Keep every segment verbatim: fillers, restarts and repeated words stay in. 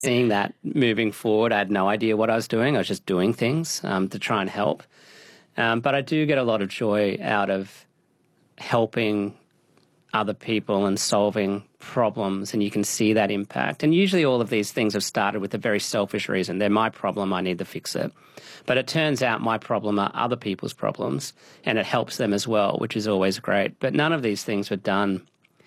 Seeing that moving forward, I had no idea what I was doing. I was just doing things um, to try and help. Um, but I do get a lot of joy out of helping other people and solving problems, and you can see that impact. And usually all of these things have started with a very selfish reason. They're my problem, I need to fix it. But it turns out my problem are other people's problems, and it helps them as well, which is always great. But none of these things were done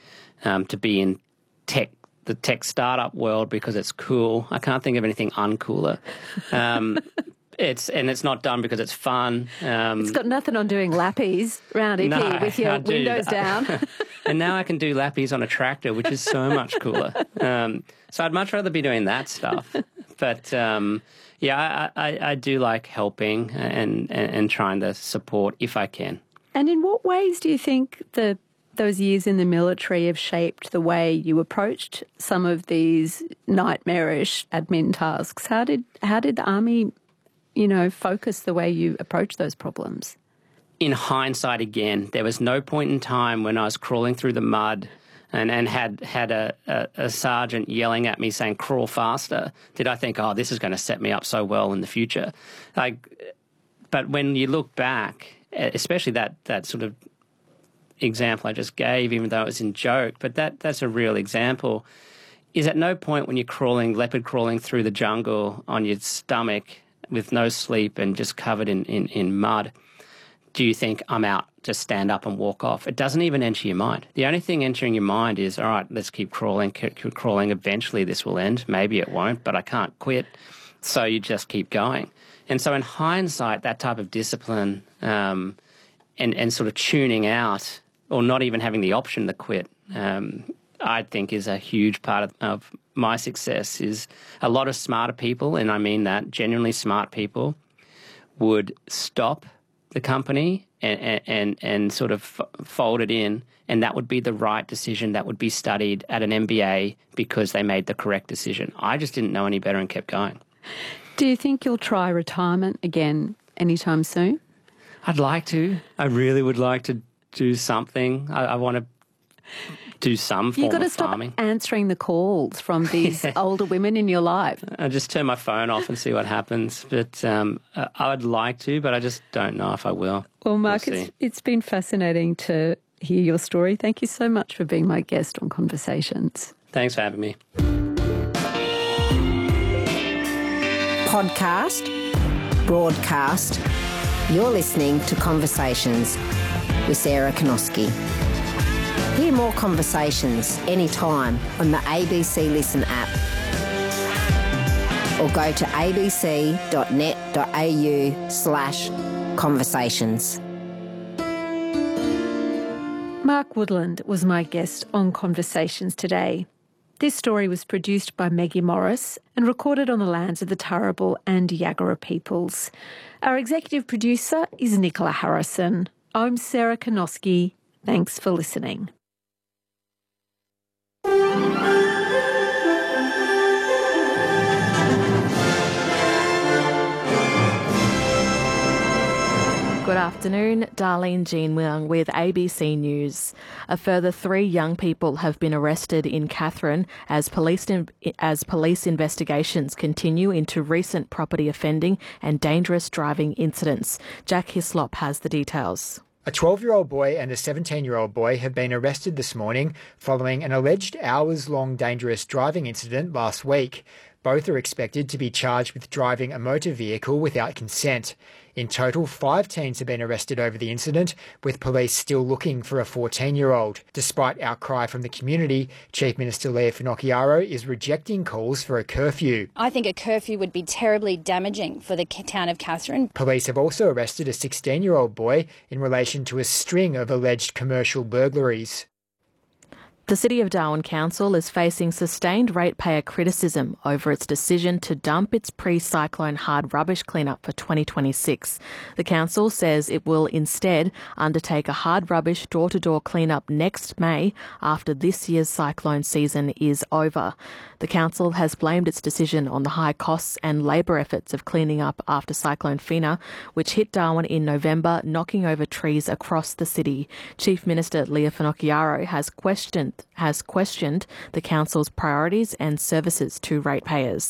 um, to be in tech, the tech startup world because it's cool. I can't think of anything uncooler. Um, It's and it's not done because it's fun. Um, it's got nothing on doing lappies round E P no, with your windows down. And now I can do lappies on a tractor, which is so much cooler. Um, so I'd much rather be doing that stuff. But um, yeah, I, I, I do like helping and, and, and trying to support if I can. And in what ways do you think the those years in the military have shaped the way you approached some of these nightmarish admin tasks? How did how did the Army, you know, focus the way you approach those problems? In hindsight, again, there was no point in time when I was crawling through the mud and, and had had a, a, a sergeant yelling at me saying, crawl faster, did I think, oh, this is going to set me up so well in the future. Like, but when you look back, especially that, that sort of example I just gave, even though it was in joke, but that that's a real example, is at no point when you're crawling, leopard crawling through the jungle on your stomach with no sleep and just covered in, in, in mud, do you think, I'm out, just stand up and walk off? It doesn't even enter your mind. The only thing entering your mind is, all right, let's keep crawling, keep crawling. Eventually this will end. Maybe it won't, but I can't quit. So you just keep going. And so in hindsight, that type of discipline um, and, and sort of tuning out or not even having the option to quit, um, I think is a huge part of, of my success. Is a lot of smarter people, and I mean that, genuinely smart people, would stop the company and, and, and sort of fold it in, and that would be the right decision. That would be studied at an M B A because they made the correct decision. I just didn't know any better and kept going. Do you think you'll try retirement again anytime soon? I'd like to. I really would like to do something. I, I want to do some form You've got to of stop farming. answering the calls from these older women in your life. I just turn my phone off and see what happens. But um, I would like to, but I just don't know if I will. Well, Mark, We'll it's, see. it's been fascinating to hear your story. Thank you so much for being my guest on Conversations. Thanks for having me. Podcast, broadcast. You're listening to Conversations with Sarah Kanoski. Hear more conversations anytime on the A B C Listen app or go to abc.net.au slash conversations. Mark Woodland was my guest on Conversations today. This story was produced by Maggie Morris and recorded on the lands of the Turrbal and Yagara peoples. Our executive producer is Nicola Harrison. I'm Sarah Kanoski. Thanks for listening. Good afternoon, Darlene Jean Leung with A B C News. A further three young people have been arrested in Katherine as police in, as police investigations continue into recent property offending and dangerous driving incidents. Jack Hislop has the details. A twelve-year-old boy and a seventeen-year-old boy have been arrested this morning following an alleged hours-long dangerous driving incident last week. Both are expected to be charged with driving a motor vehicle without consent. In total, five teens have been arrested over the incident, with police still looking for a fourteen-year-old. Despite outcry from the community, Chief Minister Leah Finocchiaro is rejecting calls for a curfew. I think a curfew would be terribly damaging for the town of Katherine. Police have also arrested a sixteen-year-old boy in relation to a string of alleged commercial burglaries. The City of Darwin Council is facing sustained ratepayer criticism over its decision to dump its pre-cyclone hard rubbish cleanup for twenty twenty-six. The council says it will instead undertake a hard rubbish door-to-door cleanup next May after this year's cyclone season is over. The council has blamed its decision on the high costs and labour efforts of cleaning up after Cyclone Fina, which hit Darwin in November, knocking over trees across the city. Chief Minister Leah Finocchiaro has questioned has questioned the council's priorities and services to ratepayers.